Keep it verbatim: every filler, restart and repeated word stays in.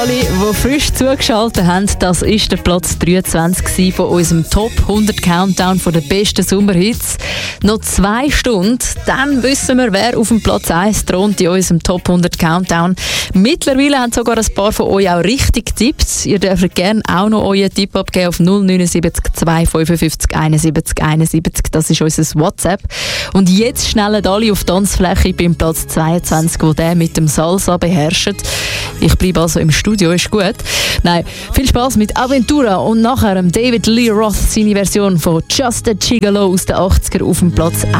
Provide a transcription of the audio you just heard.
Alle, die frisch zugeschaltet haben, das war der Platz dreiundzwanzig von unserem Top hundert Countdown von den besten Sommerhits. Noch zwei Stunden, dann wissen wir, wer auf dem Platz eins thront in unserem Top hundert Countdown. Mittlerweile haben sogar ein paar von euch auch richtig getippt. Ihr dürft gerne auch noch euren Tipp abgeben auf null neun sieben zwei fünf fünf eins sieben eins sieben. Das ist unser WhatsApp. Und jetzt schnellen alle auf die Tanzfläche beim Platz zweiundzwanzig, wo der mit dem Salsa beherrscht. Ich bleibe also im Studio, ist gut. Nein, viel Spaß mit Aventura und nachher David Lee Roth, seine Version von Just a Gigolo aus den achtziger auf dem Platz